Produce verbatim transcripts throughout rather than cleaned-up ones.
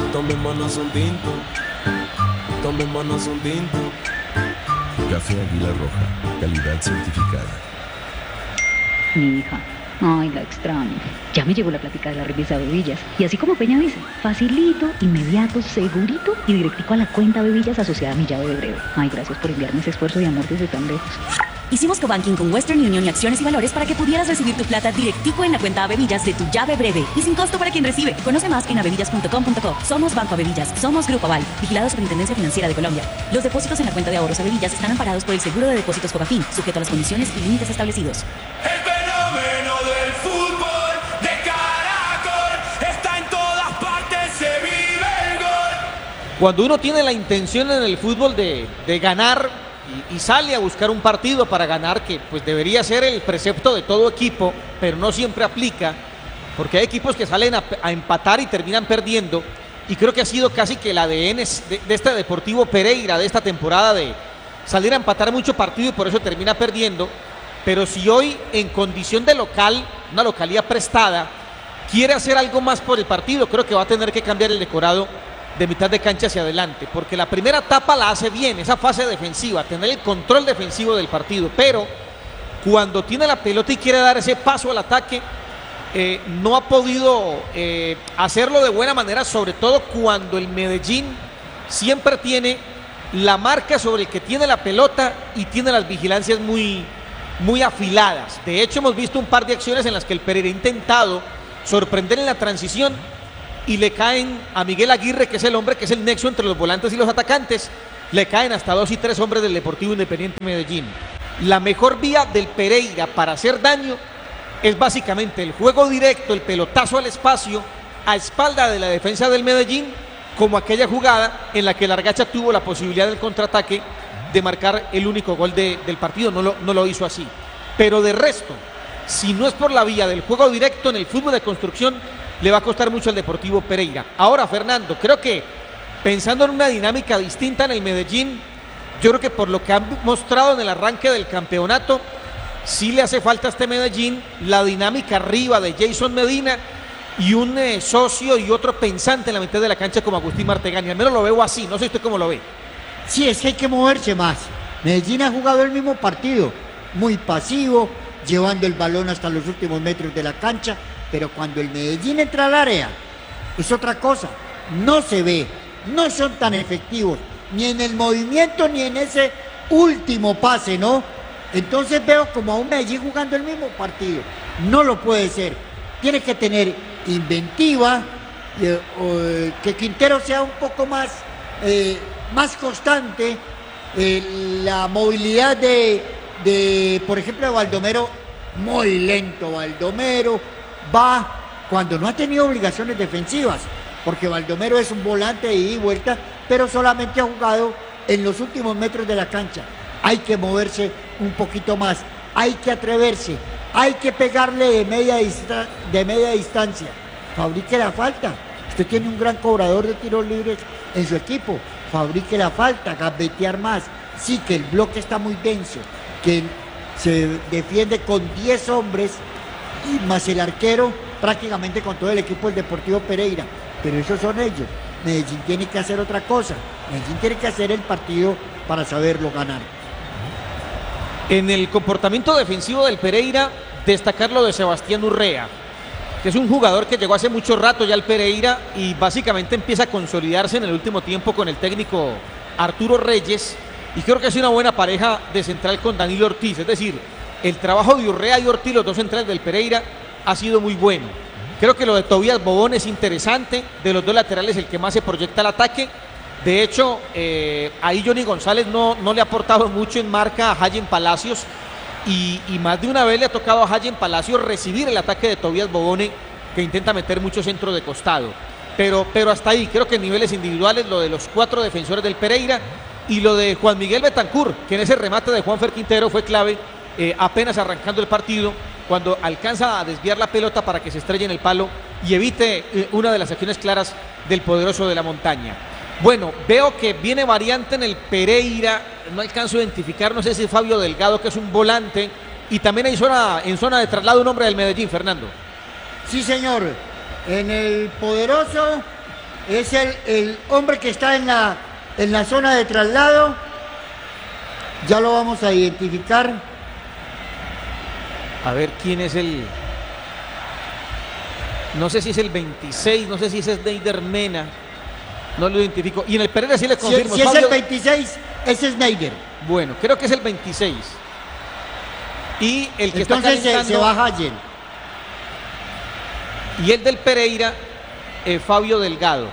Tomémonos un tinto, tomémonos un tinto. Café Águila Roja, calidad certificada. Mi hija, ay, la extraño. Ya me llegó la plática de la revista Bebillas. Y así como Peña dice, facilito, inmediato, segurito y directico a la cuenta Bebillas asociada a mi llave de breve. Ay, gracias por enviarme ese esfuerzo de amor desde tan lejos. Hicimos cobanking con Western Union y Acciones y Valores para que pudieras recibir tu plata directico en la cuenta Bebillas de tu llave breve y sin costo para quien recibe. Conoce más en abebillas punto com punto co. Somos Banco Abebillas, somos Grupo Aval, vigilado Superintendencia Financiera de Colombia. Los depósitos en la cuenta de ahorros Abebillas están amparados por el Seguro de Depósitos Fogafín, sujeto a las condiciones y límites establecidos. El fenómeno del fútbol de Caracol está en todas partes, se vive el gol. Cuando uno tiene la intención en el fútbol de, de ganar y, y sale a buscar un partido para ganar, que pues debería ser el precepto de todo equipo, pero no siempre aplica, porque hay equipos que salen a, a empatar y terminan perdiendo, y creo que ha sido casi que el A D N de, de este Deportivo Pereira de esta temporada, de salir a empatar mucho partido y por eso termina perdiendo. Pero si hoy en condición de local, una localidad prestada, quiere hacer algo más por el partido, creo que va a tener que cambiar el decorado de mitad de cancha hacia adelante, porque la primera etapa la hace bien, esa fase defensiva, tener el control defensivo del partido, pero cuando tiene la pelota y quiere dar ese paso al ataque, eh, no ha podido eh, hacerlo de buena manera, sobre todo cuando el Medellín siempre tiene la marca sobre el que tiene la pelota y tiene las vigilancias muy, muy afiladas. De hecho, hemos visto un par de acciones en las que el Pereira ha intentado sorprender en la transición y le caen a Miguel Aguirre, que es el hombre que es el nexo entre los volantes y los atacantes, le caen hasta dos y tres hombres del Deportivo Independiente Medellín. La mejor vía del Pereira para hacer daño es básicamente el juego directo, el pelotazo al espacio, a espalda de la defensa del Medellín, como aquella jugada en la que Largacha tuvo la posibilidad del contraataque de marcar el único gol de, del partido, no lo, no lo hizo así. Pero de resto, si no es por la vía del juego directo en el fútbol de construcción, le va a costar mucho al Deportivo Pereira. Ahora, Fernando, creo que pensando en una dinámica distinta en el Medellín, yo creo que por lo que han mostrado en el arranque del campeonato, sí le hace falta a este Medellín la dinámica arriba de Jason Medina y un eh, socio y otro pensante en la mitad de la cancha como Agustín Martegani. Al menos lo veo así, no sé usted cómo lo ve. Sí, es que hay que moverse más. Medellín ha jugado el mismo partido, muy pasivo, llevando el balón hasta los últimos metros de la cancha, pero cuando el Medellín entra al área, es otra cosa, no se ve, no son tan efectivos, ni en el movimiento ni en ese último pase, ¿no? Entonces veo como a un Medellín jugando el mismo partido, no lo puede ser, tiene que tener inventiva, eh, eh, que Quintero sea un poco más, eh, más constante, eh, la movilidad de, de, por ejemplo, de Baldomero, muy lento Baldomero, va cuando no ha tenido obligaciones defensivas, porque Baldomero es un volante de ida y vuelta, pero solamente ha jugado en los últimos metros de la cancha. Hay que moverse un poquito más, hay que atreverse, hay que pegarle de media, distra- de media distancia. Fabrique la falta. Usted tiene un gran cobrador de tiros libres en su equipo, fabrique la falta, gambetear más. Sí, que el bloque está muy denso, que se defiende con diez hombres y más el arquero, prácticamente con todo el equipo del Deportivo Pereira, pero esos son ellos. Medellín tiene que hacer otra cosa, Medellín tiene que hacer el partido para saberlo ganar. En el comportamiento defensivo del Pereira, destacar lo de Sebastián Urrea, que es un jugador que llegó hace mucho rato ya al Pereira y básicamente empieza a consolidarse en el último tiempo con el técnico Arturo Reyes, y creo que es una buena pareja de central con Danilo Ortiz. Es decir, el trabajo de Urrea y Ortiz, los dos centrales del Pereira, ha sido muy bueno. Creo que lo de Tobías Bobón es interesante, de los dos laterales el que más se proyecta al ataque. De hecho, eh, ahí Johnny González no, no le ha aportado mucho en marca a Hayen Palacios, y, y más de una vez le ha tocado a Hayen Palacios recibir el ataque de Tobías Bobone, que intenta meter mucho centro de costado. Pero, pero hasta ahí, creo que en niveles individuales, lo de los cuatro defensores del Pereira y lo de Juan Miguel Betancur, que en ese remate de Juanfer Quintero fue clave, eh, apenas arrancando el partido, cuando alcanza a desviar la pelota para que se estrelle en el palo y evite eh, una de las acciones claras del poderoso de la montaña. Bueno, veo que viene variante en el Pereira, no alcanzo a identificar, no sé si es Fabio Delgado, que es un volante, y también hay zona, en zona de traslado un hombre del Medellín, Fernando. Sí, señor, en el poderoso es el, el hombre que está en la, en la zona de traslado. Ya lo vamos a identificar. A ver quién es el... No sé si es el veintiséis, no sé si es Snyder Mena. No lo identifico. Y en el Pereira sí le confirmo. Si, si es Fabio... el veintiséis, es Snyder. Bueno, creo que es el veintiséis. Y el que Entonces está calentando... se, se baja Hayen. Y el del Pereira, eh, Fabio Delgado.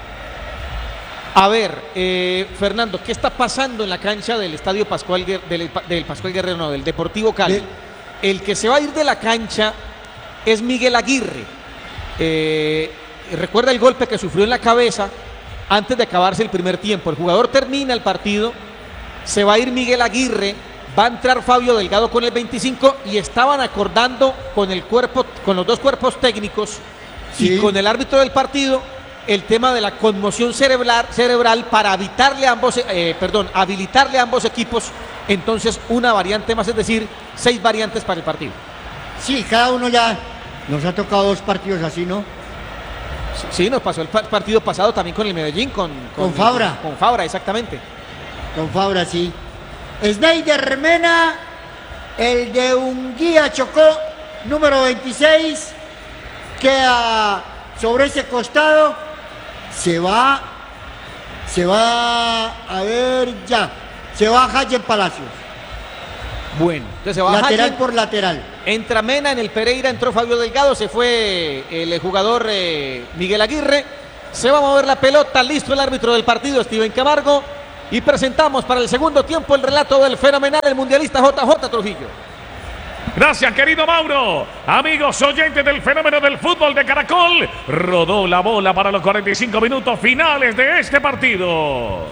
A ver, eh, Fernando, ¿qué está pasando en la cancha del Estadio Pascual, Guer- del, del Pascual Guerrero, no, del Deportivo Cali? De- El que se va a ir de la cancha es Miguel Aguirre. Eh, recuerda el golpe que sufrió en la cabeza antes de acabarse el primer tiempo. El jugador termina el partido, se va a ir Miguel Aguirre, va a entrar Fabio Delgado con el veinticinco y estaban acordando con el cuerpo, con los dos cuerpos técnicos Sí. y con el árbitro del partido el tema de la conmoción cerebral, cerebral para evitarle a ambos, eh, perdón, habilitarle a ambos equipos entonces una variante más, es decir, seis variantes para el partido. Sí, cada uno ya nos ha tocado dos partidos así, ¿no? Sí, sí, nos pasó el pa- partido pasado también con el Medellín, con, Con Fabra. Con, con Fabra, exactamente. Con Fabra, sí. Snyder Mena, el de Unguía Chocó, número veintiséis, queda sobre ese costado, se va, se va, a ver, ya, se va Hayen Palacios, Bueno, entonces se va lateral Hayen, por lateral. entra Mena, en el Pereira entró Fabio Delgado, se fue el jugador eh, Miguel Aguirre, se va a mover la pelota, listo el árbitro del partido, Steven Camargo, y presentamos para el segundo tiempo el relato del fenomenal, el mundialista J J Trujillo. Gracias, querido Mauro. Amigos oyentes del fenómeno del fútbol de Caracol, rodó la bola para los cuarenta y cinco minutos finales de este partido.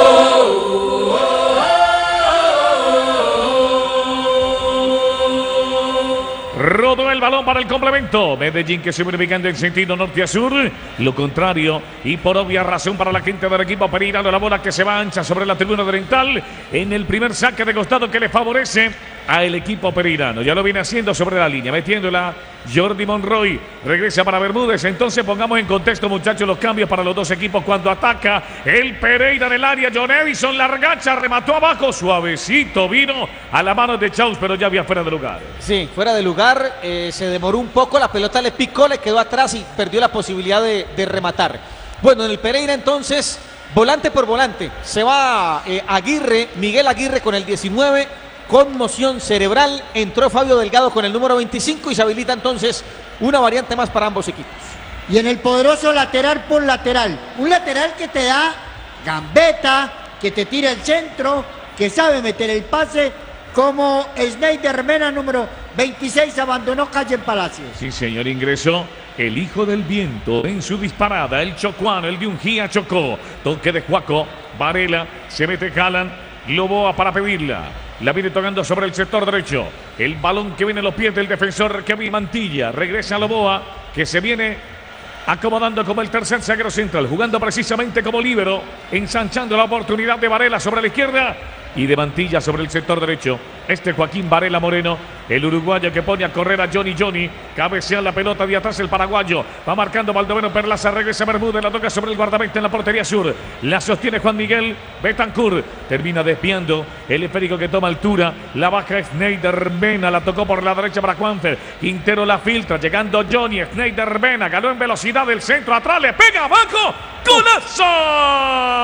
Rodó el balón para el complemento. Medellín que se viene ubicando en sentido norte a sur. Lo contrario, y por obvia razón para la gente del equipo Pereira, la bola que se va ancha sobre la tribuna oriental en el primer saque de costado que le favorece al equipo pereirano. Ya lo viene haciendo sobre la línea, metiéndola Jordi Monroy. Regresa para Bermúdez. Entonces pongamos en contexto, muchachos, los cambios para los dos equipos cuando ataca el Pereira en el área. John Edison Largacha remató abajo, suavecito, vino a la mano de Chaus, pero ya había fuera de lugar. Sí, fuera de lugar, eh, se demoró un poco, la pelota le picó, le quedó atrás y perdió la posibilidad de, de rematar. Bueno, en el Pereira entonces, volante por volante, se va eh, Aguirre, Miguel Aguirre con el diecinueve, conmoción cerebral, entró Fabio Delgado con el número veinticinco y se habilita entonces una variante más para ambos equipos. Y en el poderoso lateral por lateral, un lateral que te da gambeta, que te tira el centro, que sabe meter el pase, como Snyder Mena, número veintiséis, abandonó Hayen Palacios. Sí, señor, ingresó el hijo del viento en su disparada, el chocuano, el de Ungía Chocó. Toque de Juaco, Varela, se mete Calan, Loboa para pedirla. La viene tocando sobre el sector derecho. El balón que viene a los pies del defensor Kevin Mantilla. Regresa a Loboa, que se viene acomodando como el tercer zaguero central, jugando precisamente como líbero, ensanchando la oportunidad de Varela sobre la izquierda y de Mantilla sobre el sector derecho. Este Joaquín Varela Moreno, el uruguayo que pone a correr a Johnny Johnny, cabecea la pelota de atrás el paraguayo, va marcando Baldomero Perlaza, regresa Bermúdez, la toca sobre el guardameta en la portería sur, la sostiene Juan Miguel Betancourt, termina desviando el esférico que toma altura, la baja Snyder Mena, la tocó por la derecha para Juanfer, Quintero la filtra, llegando Johnny, Snyder Mena, ganó en velocidad del centro, atrás le pega abajo, ¡golazo!